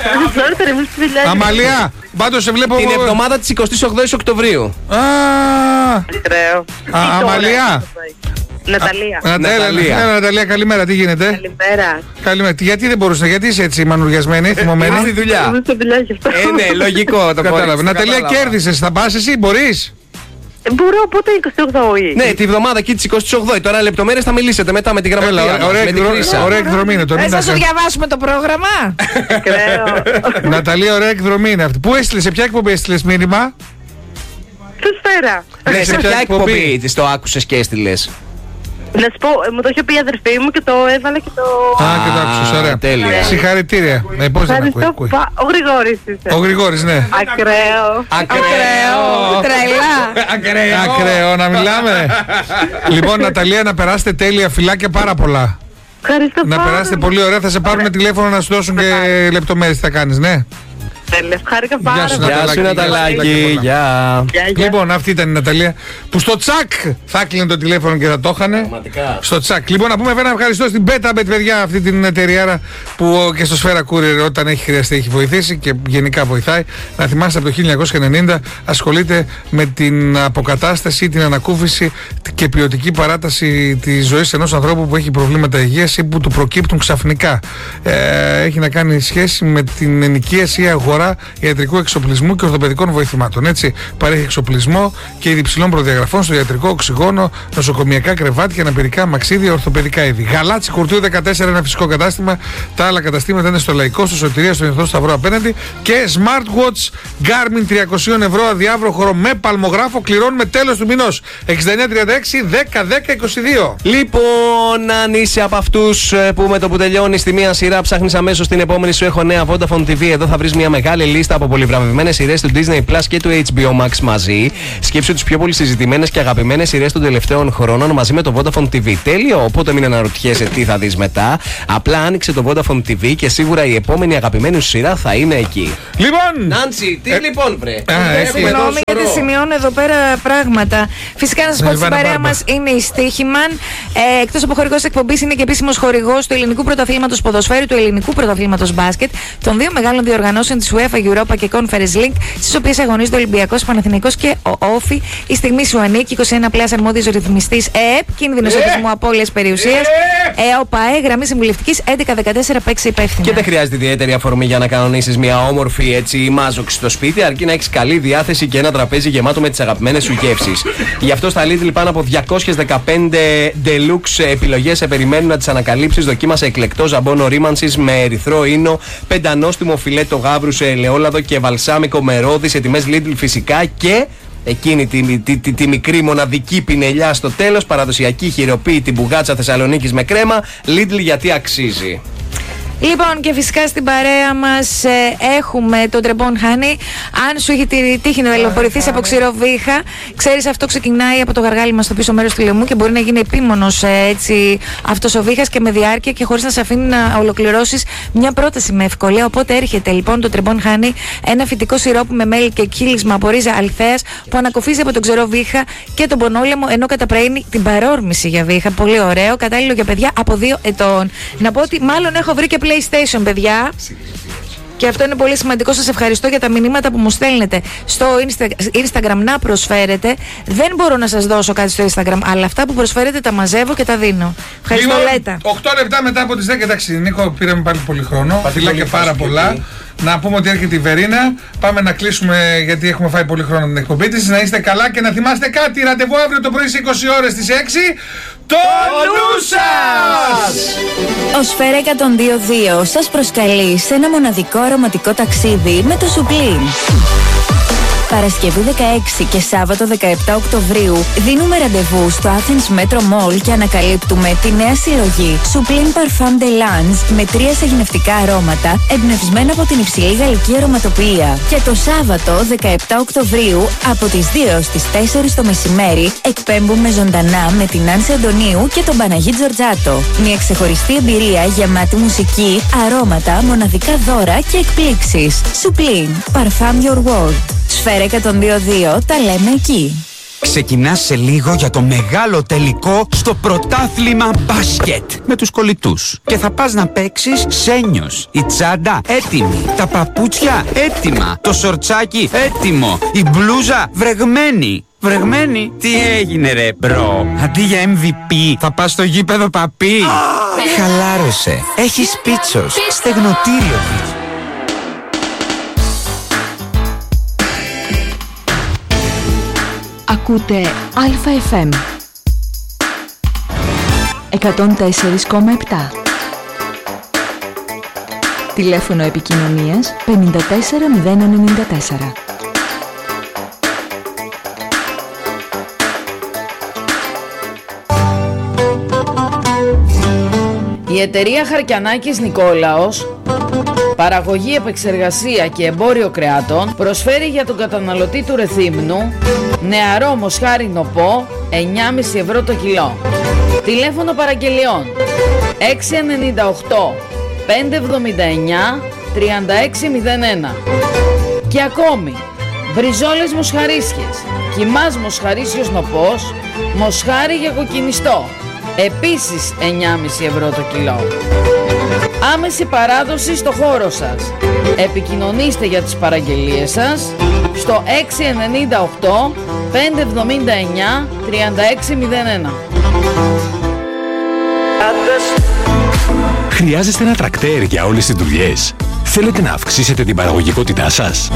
Αμαλία, πάντως σε βλέπω. Την εβδομάδα της εικοστής όγδοης Οκτωβρίου. Α, Ακραίο. Α, Αμαλία. Ναταλία. Ναταλία. Έλα, Ναταλία, καλημέρα, τι γίνεται? Καλημέρα. Καλημέρα. Γιατί δεν μπορούσε, γιατί είσαι έτσι μανουριασμένη, θυμωμένη? Στη δουλειά. Είμαι στη δουλειά γι' αυτό. Ε, ναι, λογικό το Κατάλαβε. κορίτσι, Ναταλία, κατάλαβα. κέρδισες, θα πας εσύ, μπορείς? Μπορώ, πότε εικοστή όγδοη? Ναι, τη βδομάδα εκεί της εικοστής όγδοης. Τώρα λεπτομέρειες θα μιλήσετε μετά με τη γραμματεία. Έλα, μας, ωραία με την εκδρο- Χρύσα. ωραία εκδρομή είναι το Θες να σου μήνα. διαβάσουμε το πρόγραμμα? Ακραίο. Ναταλία, ωραία εκδρομή είναι αυτή. Πού έστειλες, σε ποια εκπομπή έστειλες μήνυμα? Στο Σφαίρα. Ναι, σε σε ποια ποια εκπομπή? εκπομπή της το άκουσες και έστειλες? Να σου πω, ε, μου το είχε πει η αδερφή μου και το έβαλε και το... Α, και το άκουσες, ωραία. τέλεια. Συγχαρητήρια. Ε, πώς δεν ακούει, Ευχαριστώ. ακούει. πα- Ο Γρηγόρης είσαι. Ο Γρηγόρης, ναι. Ακραίο. Ακραίο. Τρελά. Ακραίο. Ακραίο, να μιλάμε. Λοιπόν, Ναταλία, να περάσετε τέλεια, φιλάκια πάρα πολλά. Ευχαριστώ Να πάρα περάσετε πολύ ωραία, θα σε πάρουν τηλέφωνο να σου δώσουν και λεπτομέρειες τι θα κάνεις, ναι. Τέλεια, ευχάρηκα πάρα Γεια σου, πολύ. Γεια σου Ναταλάκη. Γεια. Γεια, γεια. Λοιπόν, αυτή ήταν η Ναταλία που στο τσακ θα έκλεινε το τηλέφωνο και θα το είχανε. Πραγματικά. Στο τσακ. Λοιπόν, να πούμε βέβαια ένα ευχαριστώ στην Betabet, παιδιά, αυτή την εταιριάρα που και στο Σφαίρα Courier όταν έχει χρειαστεί έχει βοηθήσει και γενικά βοηθάει. Να θυμάστε από το χίλια εννιακόσια ενενήντα ασχολείται με την αποκατάσταση, την ανακούφιση και ποιοτική παράταση της ζωής ενός ανθρώπου που έχει προβλήματα υγείας ή που του προκύπτουν ξαφνικά. Ε, έχει να κάνει σχέση με την ενοικίαση ή αγορά ιατρικού εξοπλισμού και ορθοπαιδικών βοηθημάτων. Έτσι, παρέχει εξοπλισμό και είδη υψηλών προδιαγραφών στο ιατρικό, οξυγόνο, νοσοκομιακά κρεβάτια, αναπηρικά μαξίδια, ορθοπαιδικά είδη. Γαλάτσι Κουρτίου δεκατέσσερα, ένα φυσικό κατάστημα. Τα άλλα καταστήματα είναι στο Λαϊκό, στο Σωτηρία, στο Ινθρό Σταυρό απέναντι. Και smartwatch Garmin τριακόσια ευρώ αδιάβροχο με παλμογράφο. Κληρώνουμε τέλος του μηνός. εξήντα εννιά τριάντα έξι έξι δέκα δέκα είκοσι δύο. Λοιπόν, αν είσαι από αυτούς που με το που τελειώνει στη μία σειρά ψάχνεις αμέσως την επόμενη, σου έχω νέα Vodafone τι βι. Εδώ θα βρεις μια μεγάλη λίστα από πολυβραβευμένες σειρές του Disney Plus και του έιτς μπι ο Max μαζί. Σκέψου τις πιο πολύ συζητημένες και αγαπημένες σειρές των τελευταίων χρόνων μαζί με το Vodafone τι βι. Τέλειο, οπότε μην αναρωτιέσαι τι θα δεις μετά. Απλά άνοιξε το Vodafone τι βι και σίγουρα η επόμενη αγαπημένη σου σειρά θα είναι εκεί. Λοιπόν! Νάντσι, τι ε... λοιπόν, βρε. Συγγνώμη γιατί σημειώνω εδώ πέρα πράγματα. Φυσικά να σας πω ότι στην παρέα μας είναι η Στίχημαν. Ε, εκτός από χορηγός εκπομπής, είναι και επίσημος χορηγός του Ελληνικού Πρωταθλήματος Ποδοσφαίρου, του Ελληνικού Πρωταθλήματος Μπάσκετ, των δύο μεγάλων διοργανώσεων της UEFA, Europa και Conference League, στις οποίες αγωνίζονται ο Ολυμπιακός, Παναθηναϊκός και ο Όφι. Η στιγμή σου ανήκει. είκοσι ένα πλάς αρμόδιος ρυθμιστής ΕΕΠ, κίνδυνος εθισμού απώλειας περιουσίας. ΕΟΠΑΕ, γραμμή συμβουλευτικής έντεκα δεκατέσσερα, παίξει υπεύθυνα. Και δεν χρειάζεται ιδιαίτερη αφορμή για να κανονίσεις μια όμορφη έτσι μάζοξη στο σπίτι, αρκεί να έχεις καλή διάθεση και ένα τραπέζι γεμάτο με τις αγαπημένες σου γεύσεις. Γι' αυτό στα Lidl πάνω από διακόσιες δεκαπέντε deluxe επιλογές σε περιμένουν να τις ανακαλύψεις. Δοκίμασε εκλεκτό ζαμπόνο ρήμανσης με ερυθρό ίνο, πεντανόστιμο φιλέτο γάβρου σε ελαιόλαδο και βαλσάμικο με ρόδι σε τιμές Lidl φυσικά και εκείνη τη, τη, τη, τη μικρή μοναδική πινελιά στο τέλος, παραδοσιακή χειροποίητη μπουγάτσα Θεσσαλονίκης με κρέμα. Lidl, γιατί αξίζει. Λοιπόν, και φυσικά στην παρέα μας ε, έχουμε τον Τρεμπόν Χάνι. Αν σου έχει τη τύχη να δελεοπορηθείς από ξηροβίχα, ξέρεις αυτό ξεκινάει από το γαργάλι μας στο πίσω μέρος του λαιμού και μπορεί να γίνει επίμονος ε, έτσι αυτός ο βήχας και με διάρκεια και χωρίς να σε αφήνει να ολοκληρώσεις μια πρόταση με ευκολία. Οπότε έρχεται λοιπόν το Τρεμπόν Χάνι, ένα φυτικό σιρόπι με μέλι και κύλισμα από ρίζα αλθέας που ανακοφίζει από τον ξερό βήχα και τον πονόλεμο, ενώ καταπραίνει την παρόρμηση για βήχα. Πολύ ωραίο, κατάλληλο για παιδιά από δύο ετών. Να πω ότι μάλλον έχω βρει και PlayStation, παιδιά. Και αυτό είναι πολύ σημαντικό. Σας ευχαριστώ για τα μηνύματα που μου στέλνετε στο Instagram να προσφέρετε. Δεν μπορώ να σας δώσω κάτι στο Instagram, αλλά αυτά που προσφέρετε τα μαζεύω και τα δίνω. Ευχαριστώ, λοιπόν, Λέτα. οκτώ λεπτά μετά από τις δέκα, εντάξει, Νίκο, πήραμε πάλι πολύ χρόνο. Φιλά και πάρα πολλά. Να πούμε ότι έρχεται η Βερίνα. Πάμε να κλείσουμε γιατί έχουμε φάει πολύ χρόνο την εκπομπή της. Να είστε καλά και να θυμάστε κάτι. Ραντεβού αύριο το πρωί στις είκοσι ώρες στις έξι. Το νου σας! Ο Σφαίρα εκατόν δύο δύο σας προσκαλεί σε ένα μοναδικό αρωματικό ταξίδι με το Σουπλίν. Παρασκευή δεκαέξι και Σάββατο δεκαεπτά Οκτωβρίου δίνουμε ραντεβού στο Athens Metro Mall και ανακαλύπτουμε τη νέα συλλογή Sublime Parfum de Lange με τρία σαγηνευτικά αρώματα εμπνευσμένα από την υψηλή γαλλική αρωματοποιία. Και το Σάββατο δεκαεπτά Οκτωβρίου από τις δύο στις τέσσερις το μεσημέρι εκπέμπουμε ζωντανά με την Άνση Αντωνίου και τον Παναγί Τζορτζάτο. Μια ξεχωριστή εμπειρία γεμάτη μουσική, αρώματα, μοναδικά δώρα και εκπλήξεις. Sublime Parfum Your World. Σφαίρα εκατόν δύο δύο, τα λέμε εκεί. Ξεκινάς σε λίγο για το μεγάλο τελικό στο πρωτάθλημα μπάσκετ με τους κολλητούς. Και θα πας να παίξεις σένιος. Η τσάντα έτοιμη. Τα παπούτσια έτοιμα. Το σορτσάκι έτοιμο. Η μπλούζα βρεγμένη. Βρεγμένη. Τι έγινε ρε μπρο? Αντί για εμ βι πι θα πας στο γήπεδο παπί. Χαλάρωσε. Έχεις πίτσος. Στεγνοτήριο πίτσος. Ακούτε Αλφα εφ εμ εκατόν τέσσερα κόμμα επτά. Τηλέφωνο επικοινωνίας πενήντα τέσσερα μηδέν ενενήντα τέσσερα. Η εταιρεία Χαρκιανάκης Νικόλαος, παραγωγή, επεξεργασία και εμπόριο κρεάτων, προσφέρει για τον καταναλωτή του Ρεθύμνου νεαρό μοσχάρι νοπό εννιά κόμμα πέντε ευρώ το κιλό. Τηλέφωνο παραγγελιών έξι εννιά οκτώ πέντε εβδομήντα εννιά τριάντα έξι μηδέν ένα. Και ακόμη μπριζόλες μοσχαρίσιες, κιμάς μοσχαρίσιος νοπός, μοσχάρι για κοκκινιστό, επίσης εννιά κόμμα πέντε ευρώ το κιλό. Άμεση παράδοση στο χώρο σας. Επικοινωνήστε για τις παραγγελίες σας στο έξι εννιά οκτώ πέντε εβδομήντα εννιά τριάντα έξι μηδέν ένα. Χρειάζεστε ένα τρακτέρ για όλες τις δουλειές? Θέλετε να αυξήσετε την παραγωγικότητά σας?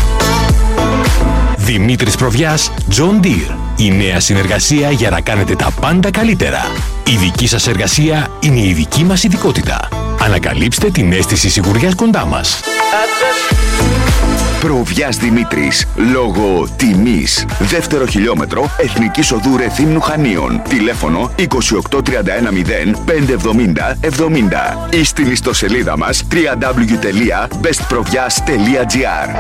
Δημήτρης Προβιάς, John Deere. Η νέα συνεργασία για να κάνετε τα πάντα καλύτερα. Η δική σας εργασία είναι η δική μας ειδικότητα. Ανακαλύψτε την αίσθηση σιγουριάς κοντά μας. Προβιάς Δημήτρης. Λόγω τιμής. Δεύτερο χιλιόμετρο Εθνικής Οδού Ρεθύμνου Χανίων. Τηλέφωνο είκοσι οκτώ τριάντα ένα μηδέν πεντακόσια εβδομήντα εβδομήντα ή στην ιστοσελίδα μας double-u double-u double-u τελεία best provias τελεία gr.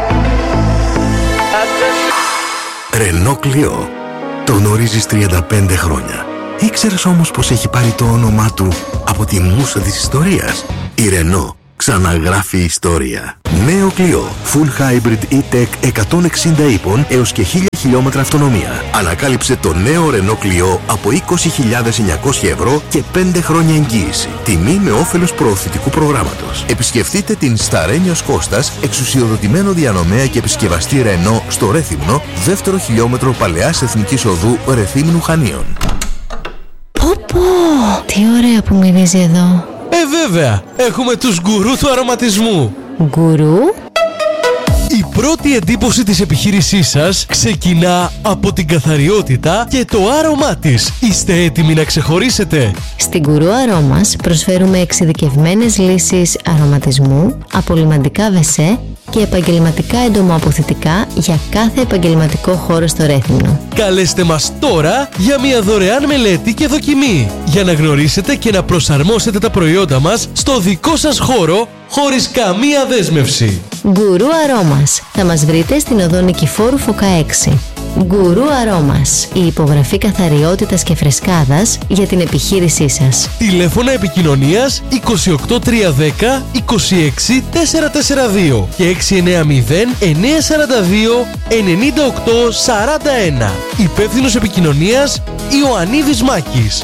Ρενό Κλειό. Το γνωρίζεις τριάντα πέντε χρόνια. Ήξερες όμως πως έχει πάρει το όνομά του από τη μούσα της ιστορίας? Η Ρενό ξαναγράφει ιστορία. Νέο Κλειό. Full Hybrid E-Tech εκατόν εξήντα ύπων έως και χίλια χιλιόμετρα αυτονομία. Ανακάλυψε το νέο Ρενό Κλειό από είκοσι χιλιάδες εννιακόσια ευρώ και πέντε χρόνια εγγύηση. Τιμή με όφελος προωθητικού προγράμματος. Επισκεφτείτε την Σταρένιος Κώστας, εξουσιοδοτημένο διανομέα και επισκευαστή Ρενό στο Ρέθυμνο, δεύτερο χιλιόμετρο Παλαιάς Εθνικής Οδού Ρεθύμνου Χανίων. Πω πω, τι ωραία που μυρίζει εδώ. Ε, βέβαια, έχουμε τους γκουρού του αρωματισμού. Γκουρού? Η πρώτη εντύπωση της επιχείρησής σας ξεκινά από την καθαριότητα και το άρωμά της. Είστε έτοιμοι να ξεχωρίσετε? Στην Γκουρού Αρώμας προσφέρουμε εξειδικευμένες λύσεις αρωματισμού, απολυμαντικά βεσέ και επαγγελματικά εντομοαποθητικά για κάθε επαγγελματικό χώρο στο Ρέθυμνο. Καλέστε μας τώρα για μια δωρεάν μελέτη και δοκιμή, για να γνωρίσετε και να προσαρμόσετε τα προϊόντα μας στο δικό σας χώρο χωρίς καμία δέσμευση. Γκουρού Αρώμας. Θα μας βρείτε στην οδό Νικηφόρου Φωκά έξι. Γκουρού Αρώμας. Η υπογραφή καθαριότητας και φρεσκάδας για την επιχείρησή σας. Τηλέφωνα επικοινωνίας είκοσι οκτώ τριακόσια δέκα είκοσι έξι τετρακόσια σαράντα δύο και έξι εννιά μηδέν εννιά σαράντα δύο ενενήντα οκτώ σαράντα ένα. Υπεύθυνος επικοινωνίας Ιωαννίδης Μάκης.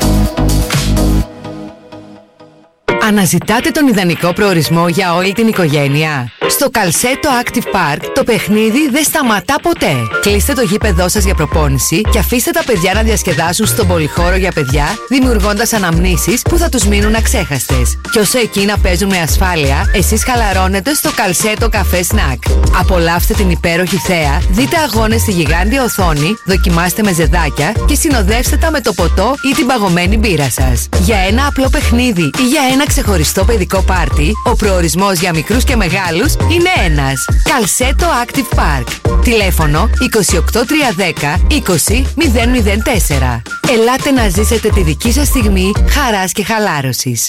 Αναζητάτε τον ιδανικό προορισμό για όλη την οικογένεια? Στο Καλσέτο Active Park το παιχνίδι δεν σταματά ποτέ. Κλείστε το γήπεδό σας για προπόνηση και αφήστε τα παιδιά να διασκεδάσουν στον πολυχώρο για παιδιά, δημιουργώντας αναμνήσεις που θα τους μείνουν αξέχαστες. Και όσο εκείνα παίζουν με ασφάλεια, εσείς χαλαρώνετε στο Καλσέτο Καφέ Σνακ. Απολαύστε την υπέροχη θέα, δείτε αγώνες στη γιγάντια οθόνη, δοκιμάστε με ζεδάκια και συνοδεύστε τα με το ποτό ή την παγωμένη μπύρα σας. Για ένα απλό παιχνίδι ή για ένα ξεχωριστό παιδικό πάρτι, ο προορισμός για μικρούς και μεγάλους είναι ένας. Καλσέτο Active Park. Τηλέφωνο είκοσι οκτώ τριακόσια δέκα είκοσι μηδέν μηδέν τέσσερα. Ελάτε να ζήσετε τη δική σας στιγμή χαράς και χαλάρωσης.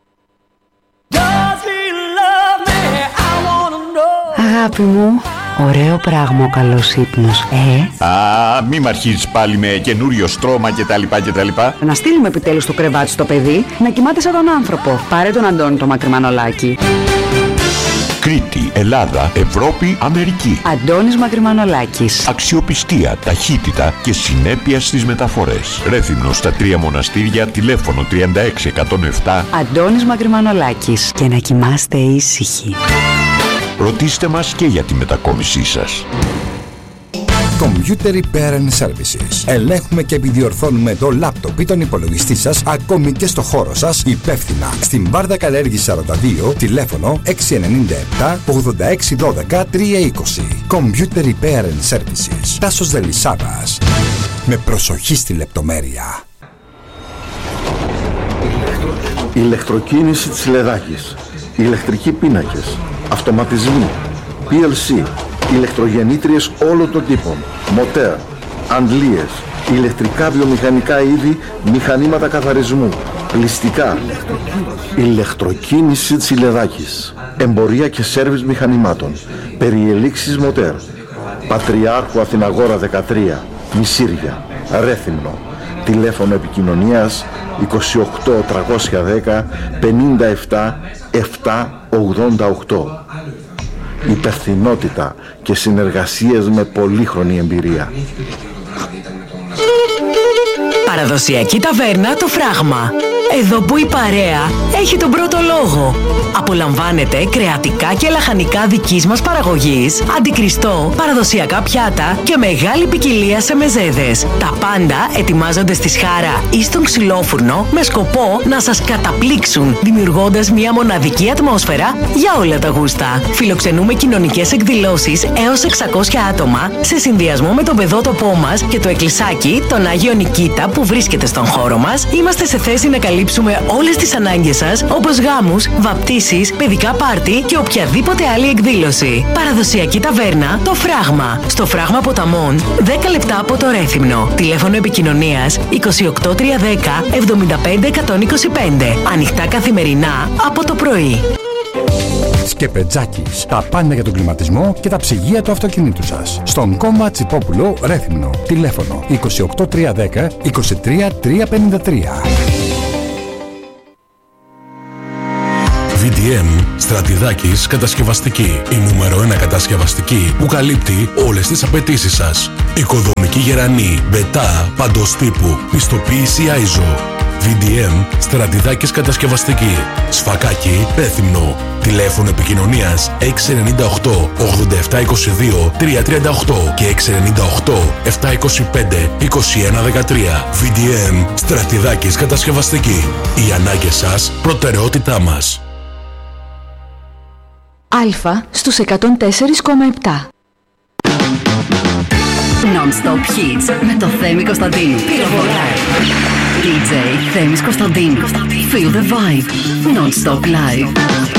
Αγάπη μου, ωραίο πράγμα ο καλός ύπνος, ε. Α, μη μ' αρχίζεις πάλι με καινούριο στρώμα κτλ. κτλ. Να στείλουμε επιτέλους το κρεβάτι στο παιδί να κοιμάται σαν τον άνθρωπο. Πάρε τον Αντώνη το Μακρυμανολάκι. Κρήτη, Ελλάδα, Ευρώπη, Αμερική. Αντώνης Μακρυμανολάκης. Αξιοπιστία, ταχύτητα και συνέπεια στις μεταφορές. Ρέθυμνο στα τρία μοναστήρια, τηλέφωνο τριάντα έξι εκατόν επτά. Αντώνης Μακρυμανολάκης. Και να κοιμάστε ήσυχοι. Ρωτήστε μας και για τη μετακόμισή σας. Computer Repair and Services. Ελέγχουμε και επιδιορθώνουμε το λάπτοπ ή τον υπολογιστή σας, ακόμη και στο χώρο σας, υπεύθυνα. Στην Βάρδα Καλέργη σαράντα δύο, τηλέφωνο έξι εννιά επτά ογδόντα έξι δώδεκα τριακόσια είκοσι. Computer Repair and Services. Τάσος Δελισσάβας. Με προσοχή στη λεπτομέρεια. Ηλεκτροκίνηση της Λεδάκης. Ηλεκτρικοί πίνακες. Αυτοματισμοί. πι ελ σι. Ηλεκτρογεννήτριες όλων των τύπων, μοτέρ, αντλίες, ηλεκτρικά βιομηχανικά είδη, μηχανήματα καθαρισμού, πλυστικά, ηλεκτροκίνηση Τσιλεδάκης, εμπορία και σέρβις μηχανημάτων, περιελήξεις μοτέρ, Πατριάρχου Αθηναγόρα δεκατρία, Μισήρια, Ρέθυμνο, τηλέφωνο επικοινωνίας είκοσι οκτώ τριακόσια δέκα πενήντα επτά επτακόσια ογδόντα οκτώ. Υπευθυνότητα και συνεργασίες με πολύχρονη εμπειρία. Παραδοσιακή ταβέρνα Το Φράγμα. Εδώ που η παρέα έχει τον πρώτο λόγο. Απολαμβάνετε κρεατικά και λαχανικά δικής μας παραγωγής, αντικριστό, παραδοσιακά πιάτα και μεγάλη ποικιλία σε μεζέδες. Τα πάντα ετοιμάζονται στη σχάρα ή στον ξυλόφουρνο με σκοπό να σας καταπλήξουν, δημιουργώντας μια μοναδική ατμόσφαιρα για όλα τα γούστα. Φιλοξενούμε κοινωνικές εκδηλώσεις έως εξακόσια άτομα σε συνδυασμό με τον παιδότοπό μας και το εκκλησάκι, τον Άγιο Νικήτα που βρίσκεται στον χώρο μας. Είμαστε σε θέση να καλύψουμε καλύψουμε όλες τις ανάγκες σας, όπως γάμους, βαπτίσεις, παιδικά πάρτι και οποιαδήποτε άλλη εκδήλωση. Παραδοσιακή ταβέρνα Το Φράγμα. Στο Φράγμα Ποταμών, δέκα λεπτά από το Ρέθυμνο. Τηλέφωνο επικοινωνίας είκοσι οκτώ τριακόσια δέκα εβδομήντα πέντε εκατόν είκοσι πέντε. Ανοιχτά καθημερινά από το πρωί. Σκεπετζάκης. Τα πάντα για τον κλιματισμό και τα ψυγεία του αυτοκινήτου σας. Στον Κόμμα Τσιπόπουλο, Ρέθυμνο. Τηλέφωνο είκοσι οκτώ τριακόσια δέκα είκοσι τρία τριακόσια πενήντα τρία. βι ντι εμ Στρατιδάκης Κατασκευαστική. Η νούμερο ένα κατασκευαστική που καλύπτει όλες τις απαιτήσεις σας. Οικοδομική γερανή, μπετά, παντός τύπου, πιστοποίηση άιζο. βι ντι εμ Στρατιδάκης Κατασκευαστική. Σφακάκι, Ρέθυμνο. Τηλέφωνο επικοινωνίας έξι εννιά οκτώ ογδόντα επτά είκοσι δύο τριακόσια τριάντα οκτώ και έξι εννιά οκτώ επτακόσια είκοσι πέντε είκοσι ένα δεκατρία. βι ντι εμ Στρατιδάκης Κατασκευαστική. Οι ανάγκες σας προτεραιότητά μας. Αλφα στους εκατόν τέσσερα κόμμα επτά. Non-stop hits με το Θέμη Κωνσταντίνου. Πυροβολάει. ντι τζέι Θέμης Κωνσταντίνου. Feel the vibe. Non-stop live.